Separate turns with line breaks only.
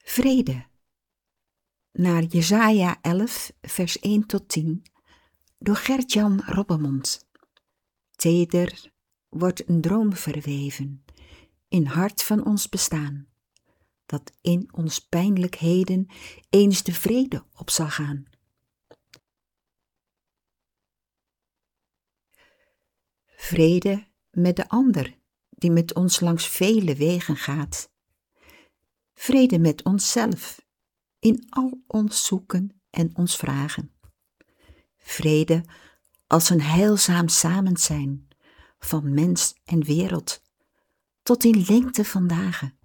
Vrede. Naar Jesaja 11, vers 1 tot 10, door Gert-Jan Robbermond. Teder wordt een droom verweven in hart van ons bestaan, dat in ons pijnlijk heden eens de vrede op zal gaan. Vrede met de ander, die met ons langs vele wegen gaat. Vrede met onszelf, in al ons zoeken en ons vragen. Vrede als een heilzaam samenzijn van mens en wereld, tot in lengte van dagen.